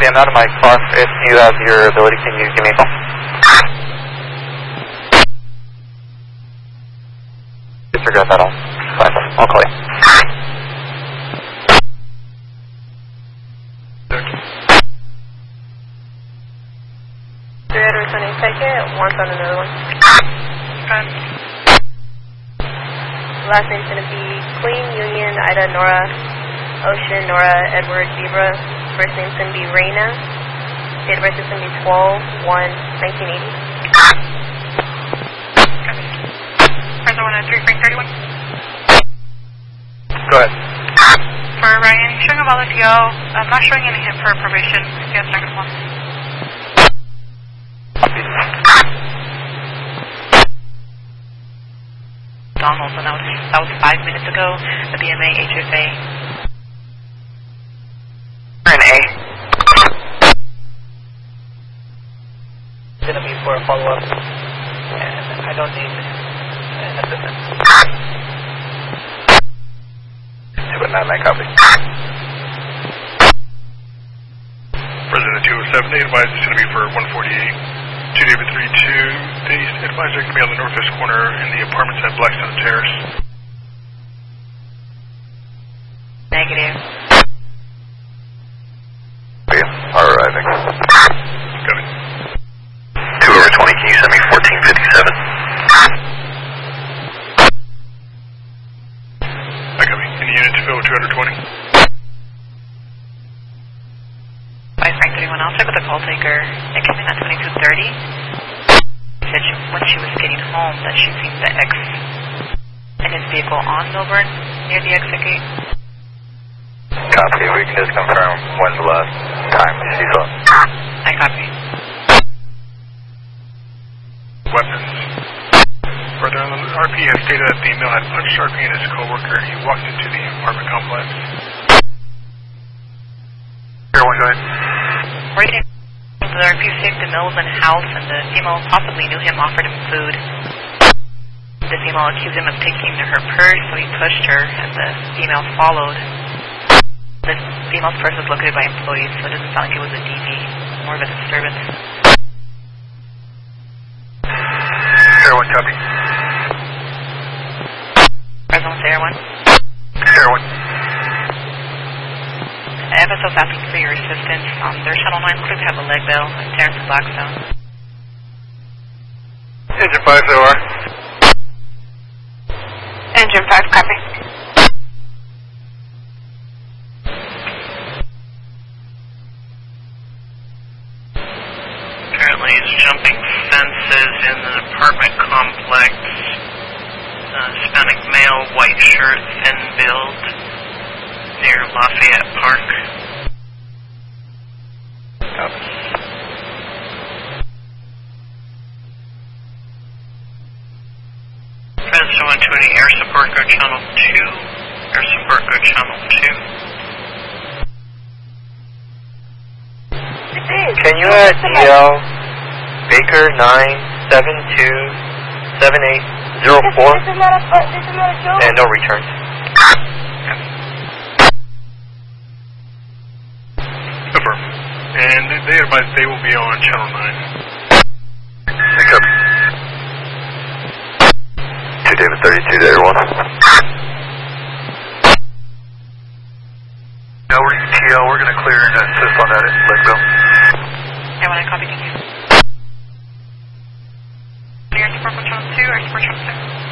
Copy, I'm out of my car. If you have your ability, can you give me a call? Disregard that all. Fine, I'll call you. Three out of returning ticket, one's on another one. Last name's going to be Queen, Union, Ida, Nora, Ocean, Nora, Edward, Zebra. First name's going to be Reina. Date of birth is going to be 12/1/1980. Present 103, Frank 31. Go ahead. For Ryan, he's showing a valid TO. I'm not showing any hit for probation. He has second one. Donald's, and that was 5 minutes ago. The BMA HFA. An A. It's going to be for a follow-up, and I don't need an assistant. 219, copy. President 207, they advise it's going to be for 148. 2 David 32, they advise they're going to be on the northwest corner in the apartments at Blackstone Terrace. Negative. Are arriving. Got it. 2 over 20, can you send me 1457? I got me. In the unit 220. By Frank 31, I'll check with the call taker. It came in at 22:30. She said when she was getting home that she seen the X in his vehicle on Milburn near the exit gate. Copy, we can just confirm when's the last time she saw it. I copy. Weapons. Further on, the RP has stated that the male had punched RP and his co-worker. He walked into the apartment complex. Everyone go ahead. Right in the RP saved the Milburn house, and the female possibly knew him, offered him food. The female accused him of taking her purse, so he pushed her, and the female followed. The female's purse was located by employees, so it doesn't sound like it was a DV, more of a disturbance. Everyone, copy. Present with everyone. Everyone. FSO's asking for your assistance. Their Channel 9 looks like they have a leg bell in Terrace and Blackstone. Engine 5, so are. Engine 5, copy. Apparently he's jumping fences in an apartment complex. Hispanic male, white shirt, thin build, near Lafayette Park. President 120, air support, go channel 2. Air support, go channel 2. Can you add DL Baker 9727804 and no returns? Affirm. And they advise they will be on Channel 9. Pick up. 2 David 32 to everyone. No, we're UTL. We're going to clear and assist on that. Let go. And when I copy, can you? Air support, channel 2, air support, channel 6.